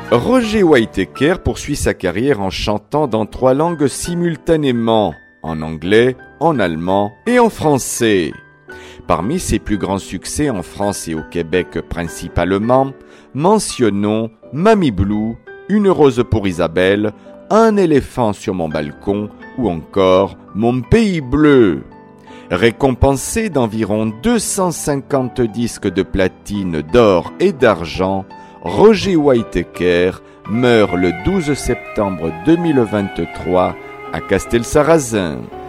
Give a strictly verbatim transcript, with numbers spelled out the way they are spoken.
Roger Whittaker poursuit sa carrière en chantant dans trois langues simultanément, en anglais, en allemand et en français. Parmi ses plus grands succès en France et au Québec principalement, mentionnons Mamie Blue, Une rose pour Isabelle, Un éléphant sur mon balcon ou encore Mon pays bleu. Récompensé d'environ deux cent cinquante disques de platine, d'or et d'argent, Roger Whittaker meurt le douze septembre deux mille vingt-trois à Castelsarrasin.